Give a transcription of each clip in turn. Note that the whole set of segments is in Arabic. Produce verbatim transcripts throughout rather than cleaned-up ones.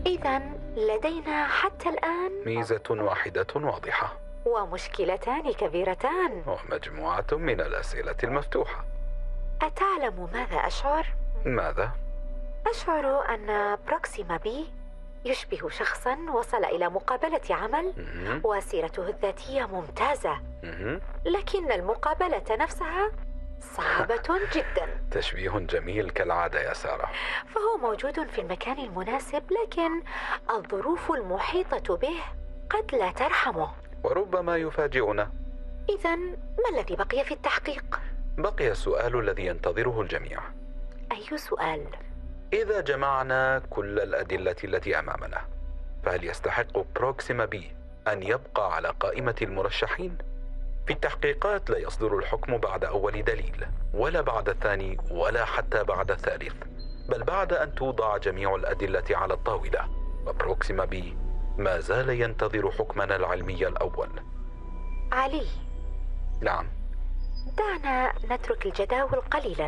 إذن لدينا حتى الآن ميزة واحدة واضحة ومشكلتان كبيرتان ومجموعة من الأسئلة المفتوحة. أتعلم ماذا أشعر؟ ماذا؟ أشعر أن بروكسيما بي يشبه شخصاً وصل إلى مقابلة عمل وسيرته الذاتية ممتازة، لكن المقابلة نفسها صعبة جداً. تشبيه جميل كالعادة يا سارة. فهو موجود في المكان المناسب، لكن الظروف المحيطة به قد لا ترحمه، وربما يفاجئنا. إذن ما الذي بقي في التحقيق؟ بقي السؤال الذي ينتظره الجميع. أي سؤال؟ إذا جمعنا كل الأدلة التي أمامنا، فهل يستحق بروكسيما بي أن يبقى على قائمة المرشحين؟ في التحقيقات لا يصدر الحكم بعد أول دليل، ولا بعد الثاني، ولا حتى بعد الثالث، بل بعد أن توضع جميع الأدلة على الطاولة. وبروكسيما بي ما زال ينتظر حكمنا العلمي الأول. علي. نعم. دعنا نترك الجداول قليلا.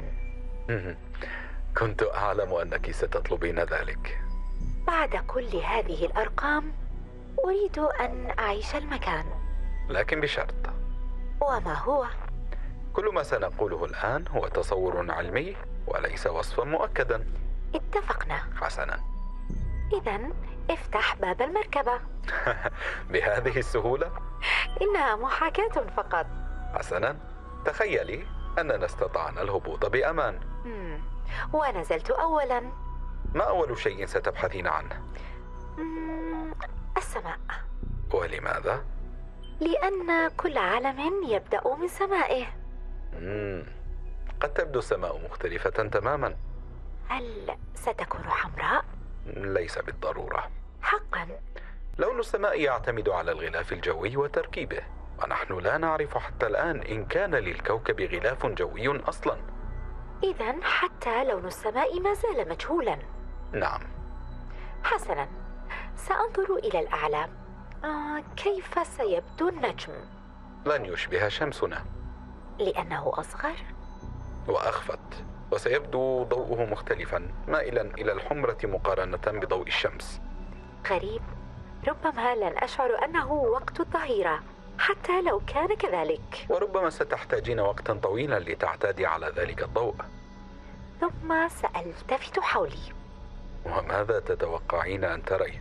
كنت أعلم أنك ستطلبين ذلك. بعد كل هذه الأرقام أريد أن أعيش المكان، لكن بشرط. وما هو؟ كل ما سنقوله الآن هو تصور علمي وليس وصفا مؤكدا. اتفقنا. حسنا. إذن افتح باب المركبة. بهذه السهولة؟ إنها محاكاة فقط. حسنا، تخيلي أننا استطعنا الهبوط بأمان. مم. ونزلت أولا. ما أول شيء ستبحثين عنه؟ مم. السماء. ولماذا؟ لأن كل عالم يبدأ من سمائه. مم. قد تبدو السماء مختلفة تماما. هل ستكون حمراء؟ ليس بالضرورة. حقا؟ لون السماء يعتمد على الغلاف الجوي وتركيبه، ونحن لا نعرف حتى الآن إن كان للكوكب غلاف جوي أصلا. إذن حتى لون السماء ما زال مجهولا. نعم. حسنا، سأنظر إلى الأعلى. آه، كيف سيبدو النجم؟ لن يشبه شمسنا، لأنه أصغر وأخفت، وسيبدو ضوءه مختلفا، مائلا إلى الحمرة مقارنة بضوء الشمس. غريب، ربما لن أشعر أنه وقت الظهيرة حتى لو كان كذلك. وربما ستحتاجين وقتا طويلا لتعتادي على ذلك الضوء. ثم سألتفت حولي. وماذا تتوقعين أن تري؟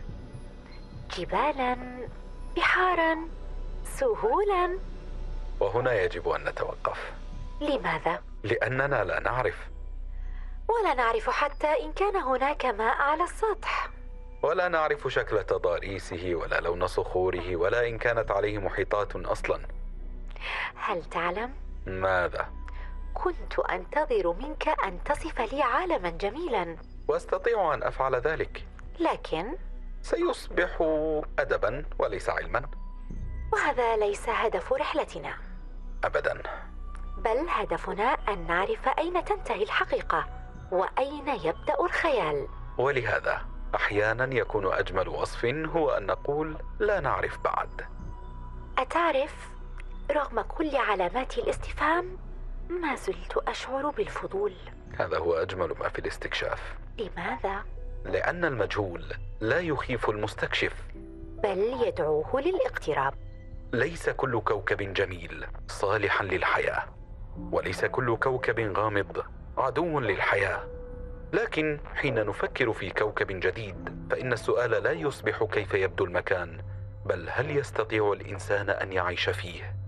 جبالا، بحارا، سهولا. وهنا يجب أن نتوقف. لماذا؟ لأننا لا نعرف. ولا نعرف حتى إن كان هناك ماء على السطح. ولا نعرف شكل تضاريسه ولا لون صخوره ولا إن كانت عليه محيطات أصلا. هل تعلم؟ ماذا؟ كنت أنتظر منك أن تصف لي عالما جميلا، وأستطيع أن أفعل ذلك، لكن سيصبح أدبا وليس علما. وهذا ليس هدف رحلتنا أبدا، بل هدفنا أن نعرف أين تنتهي الحقيقة وأين يبدأ الخيال. ولهذا أحيانا يكون أجمل وصف هو أن نقول لا نعرف بعد. أتعرف، رغم كل علامات الاستفهام ما زلت أشعر بالفضول. هذا هو أجمل ما في الاستكشاف. لماذا؟ لأن المجهول لا يخيف المستكشف، بل يدعوه للاقتراب. ليس كل كوكب جميل صالحا للحياة، وليس كل كوكب غامض عدو للحياة. لكن حين نفكر في كوكب جديد، فإن السؤال لا يصبح كيف يبدو المكان، بل هل يستطيع الإنسان أن يعيش فيه؟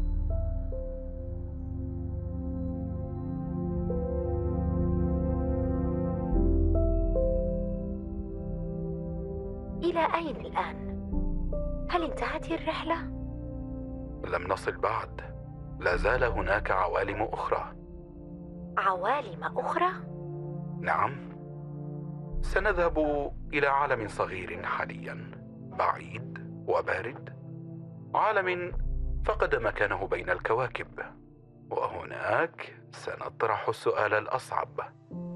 إلى أين الآن؟ هل انتهت الرحلة؟ لم نصل بعد، لا زال هناك عوالم أخرى. عوالم أخرى؟ نعم، سنذهب إلى عالم صغير حاليا، بعيد وبارد، عالم فقد مكانه بين الكواكب. وهناك سنطرح السؤال الأصعب: